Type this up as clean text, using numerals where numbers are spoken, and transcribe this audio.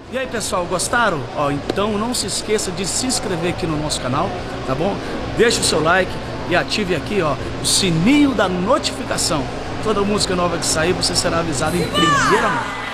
E aí, pessoal, gostaram? Ó, então não se esqueça de se inscrever aqui no nosso canal, tá bom? Deixe o seu like e ative aqui, ó, o sininho da notificação. Toda música nova que sair, você será avisado em primeira mão.